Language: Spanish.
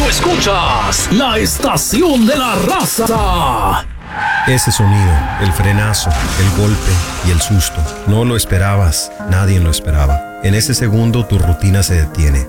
escuchas la estación de la raza. Ese sonido, el frenazo, el golpe y el susto. No lo esperabas, nadie lo esperaba. En ese segundo tu rutina se detiene.